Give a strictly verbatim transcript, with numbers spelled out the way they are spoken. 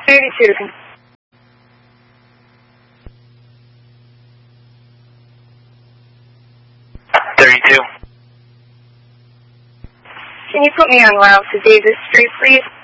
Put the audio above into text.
thirty-two. thirty-two. Can you put me on loud to Davis Street, please?